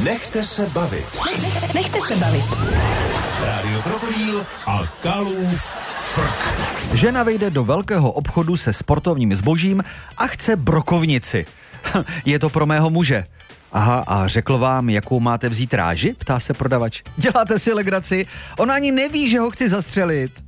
Nechte se bavit. Nechte se bavit. Rádio Krokodýl a Kalův frk. Žena vejde do velkého obchodu se sportovním zbožím a chce brokovnici. Je to pro mého muže. Aha, a řekl vám, jakou máte vzít ráži? Ptá se prodavač. Děláte si legraci? On ani neví, že ho chci zastřelit.